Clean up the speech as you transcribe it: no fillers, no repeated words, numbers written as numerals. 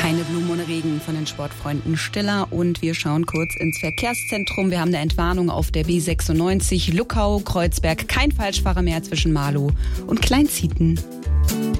Keine Blumen ohne Regen von den Sportfreunden Stiller. Und wir schauen kurz ins Verkehrszentrum. Wir haben eine Entwarnung auf der B96 Luckau, Kreuzberg. Kein Falschfahrer mehr zwischen Marlow und Kleinzieten.